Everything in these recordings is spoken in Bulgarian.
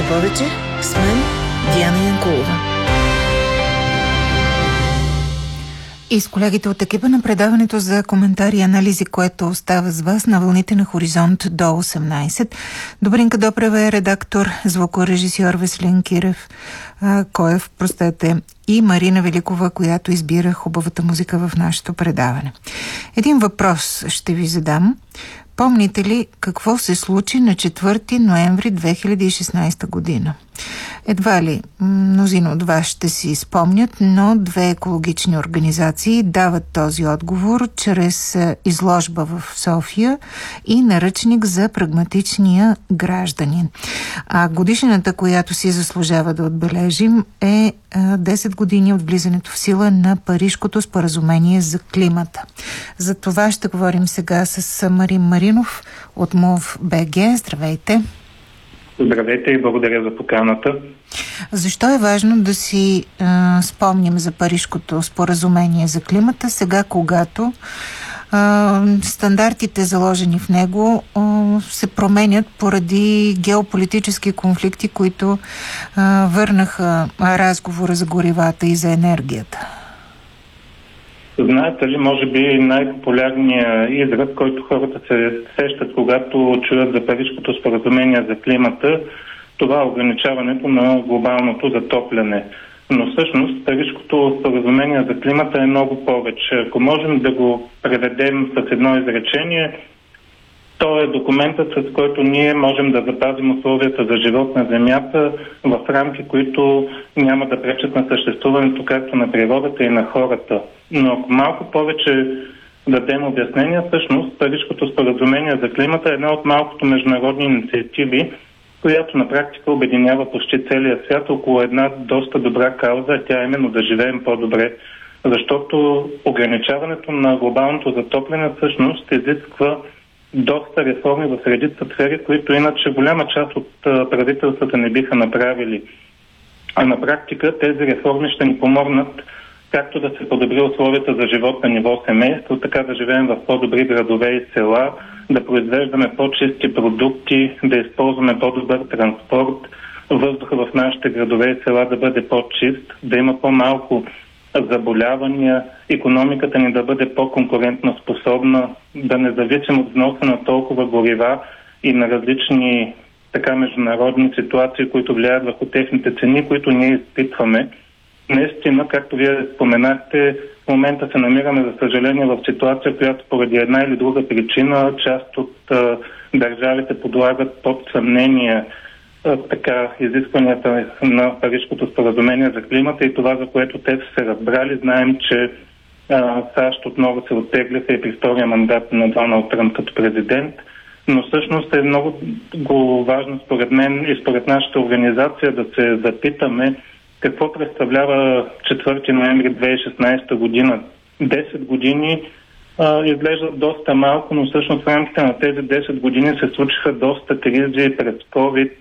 повече с мен, Диана Янкулова. И с колегите от екипа на предаването за коментари и анализи, което остава с вас на вълните на Хоризонт до 18. Добринка Допрева е редактор, звукорежисьор Веселин Коев, и Марина Великова, която избира хубавата музика в нашето предаване. Един въпрос ще ви задам. Помните ли какво се случи на 4 ноември 2016 година? Едва ли мнозина от вас ще си спомнят, но две екологични организации дават този отговор чрез изложба в София и наръчник за прагматичния гражданин. А годишнината, която си заслужава да отбележим, е 10 години от влизането в сила на Парижкото споразумение за климата. За това ще говорим сега с Марин Маринов от MOVE.BG. Здравейте! Здравейте и благодаря за поканата. Защо е важно да си спомним за Парижкото споразумение за климата, сега когато стандартите, заложени в него, се променят поради геополитически конфликти, които върнаха разговора за горивата и за енергията? Знаете ли, може би най-популярният израз, който хората се сещат, когато чуят за Парижкото споразумение за климата, това е ограничаването на глобалното затопляне. Но всъщност Парижкото споразумение за климата е много повече. Ако можем да го преведем с едно изречение, то е документът, с който ние можем да запазим условията за живот на Земята в рамки, които няма да пречат на съществуването както на природата и на хората. Но ако малко повече дадем обяснение, всъщност Парижкото споразумение за климата е една от малкото международни инициативи, която на практика обединява почти целия свят около една доста добра кауза, тя е именно да живеем по-добре. Защото ограничаването на глобалното затопляне всъщност изисква доста реформи в редица сфери, които иначе голяма част от правителствата не биха направили. А на практика тези реформи ще ни помогнат както да се подобри условията за живот на ниво семейство, така да живеем в по-добри градове и села, да произвеждаме по-чисти продукти, да използваме по-добър транспорт, въздуха в нашите градове и села да бъде по-чист, да има по-малко заболявания, икономиката ни да бъде по-конкурентно способна, да не зависим от вноса на толкова горива и на различни международни ситуации, които влияят върху техните цени, които ние изпитваме. Наистина, както вие споменахте, в момента се намираме, за съжаление, в ситуация, която поради една или друга причина част от държавите подлагат под съмнение изискванията на Парижкото споразумение за климата и това, за което те са се разбрали. Знаем, че САЩ отново се оттегляха и при втория мандат на Доналд Тръмп като президент, но всъщност е много важно според мен и според нашата организация да се запитаме какво представлява 4 ноември 2016 година. 10 години изглеждат доста малко, но всъщност в рамките на тези 10 години се случиха доста кризи през COVID,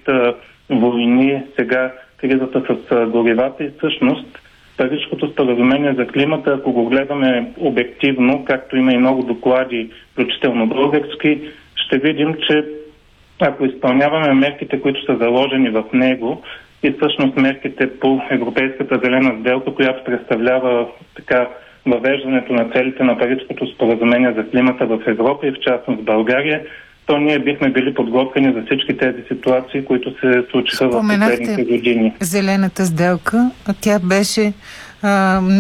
войни, сега кризата с горивата и всъщност Парижкото споразумение за климата, ако го гледаме обективно, както има и много доклади, включително български, ще видим, че ако изпълняваме мерките, които са заложени в него, и всъщност мерките по Европейската зелена сделка, която представлява въвеждането на целите на Парижкото споразумение за климата в Европа и в частност в България, то ние бихме били подготвени за всички тези ситуации, които се случиха в последните години. Зелената сделка, тя беше